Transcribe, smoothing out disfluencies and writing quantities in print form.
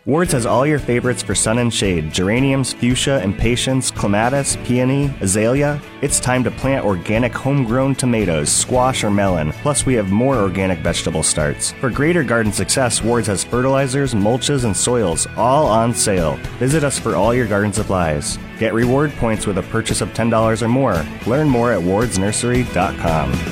Ward's has all your favorites for sun and shade: geraniums, fuchsia, impatiens, clematis, peony, azalea. It's time to plant organic homegrown tomatoes, squash, or melon. Plus, we have more organic vegetable starts. For greater garden success, Ward's has fertilizers, mulches, and soils, all on sale. Visit us for all your garden supplies. Get reward points with a purchase of $10 or more. Learn more at wardsnursery.com.